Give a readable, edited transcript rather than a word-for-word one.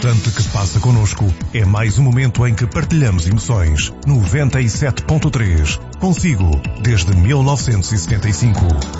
instante que passa connosco é mais um momento em que partilhamos emoções. 97.3. Consigo, desde 1975.